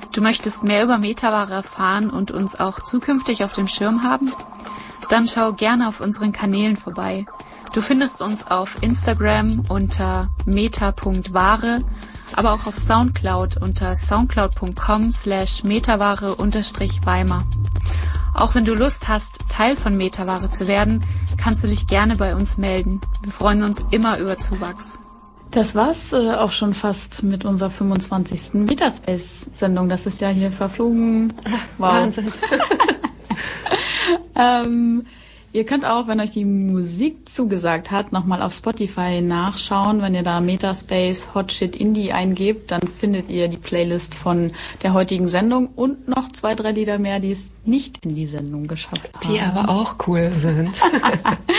Du möchtest mehr über Metaware erfahren und uns auch zukünftig auf dem Schirm haben? Dann schau gerne auf unseren Kanälen vorbei. Du findest uns auf Instagram unter meta.ware, aber auch auf Soundcloud unter soundcloud.com/metaware_weimar. Auch wenn du Lust hast, Teil von Metaware zu werden, kannst du dich gerne bei uns melden. Wir freuen uns immer über Zuwachs. Das war's auch schon fast mit unserer 25. Metaspace-Sendung. Das ist ja hier verflogen. Wow. Wahnsinn. Ihr könnt auch, wenn euch die Musik zugesagt hat, nochmal auf Spotify nachschauen. Wenn ihr da Metaspace Hot Shit Indie eingebt, dann findet ihr die Playlist von der heutigen Sendung und noch 2, 3 Lieder mehr, die es nicht in die Sendung geschafft haben. Die aber auch cool sind.